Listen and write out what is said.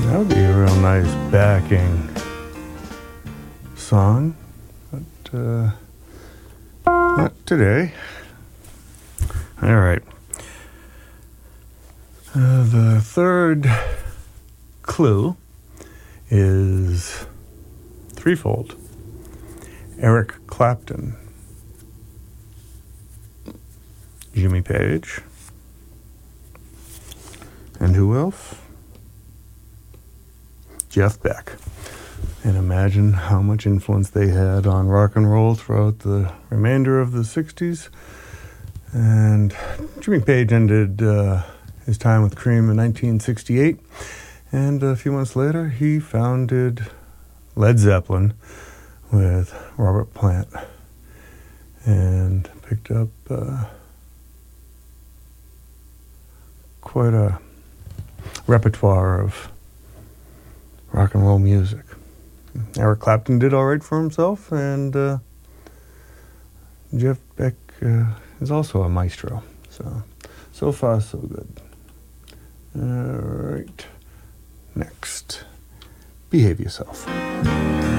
That would be a real nice backing song, but not today. All right. The third clue is threefold. Eric Clapton, Jimmy Page, and who else? Jeff Beck. And imagine how much influence they had on rock and roll throughout the remainder of the 60s. And Jimmy Page ended his time with Cream in 1968. And a few months later, he founded Led Zeppelin with Robert Plant. And picked up quite a repertoire of rock and roll music. Eric Clapton did all right for himself, and Jeff Beck is also a maestro. So far, so good. All right. Next, Behave Yourself.